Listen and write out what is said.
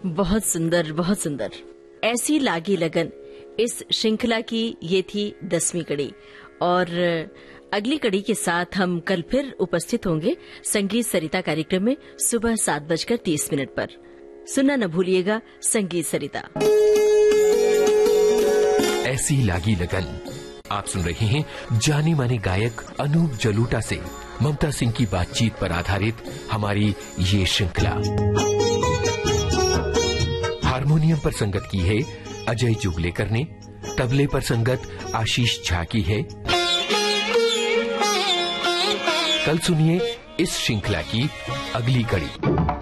बहुत सुंदर, बहुत सुंदर। ऐसी लागी लगन इस श्रृंखला की ये थी 10वीं कड़ी और अगली कड़ी के साथ हम कल फिर उपस्थित होंगे संगीत सरिता कार्यक्रम में सुबह 7:30 पर। सुनना न भूलिएगा संगीत सरिता। ऐसी लागी लगन। आप सुन रहे हैं जाने माने गायक अनूप जलोटा से ममता सिंह की बातचीत पर आधारित हमारी ये श्रृंखला। हारमोनियम पर संगत की है अजय जुगलेकर ने, तबले पर संगत आशीष झा की है। कल सुनिए इस श्रृंखला की अगली कड़ी।